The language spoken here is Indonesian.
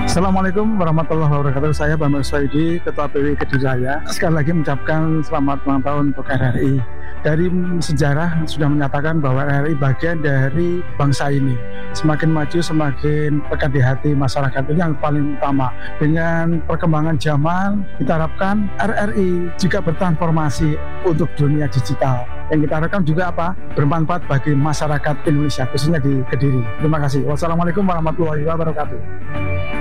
Assalamualaikum warahmatullahi wabarakatuh. Saya Bambang Soedi, Ketua PWI Kediri Raya. Sekali lagi mengucapkan selamat ulang tahun untuk RRI. Dari sejarah sudah menyatakan bahwa RRI bagian dari bangsa ini. Semakin maju, semakin dekat di hati masyarakat. Ini yang paling utama. Dengan perkembangan zaman, kita harapkan RRI juga bertransformasi untuk dunia digital. Yang kita harapkan juga apa? Bermanfaat bagi masyarakat Indonesia, khususnya di Kediri. Terima kasih. Wassalamualaikum warahmatullahi wabarakatuh.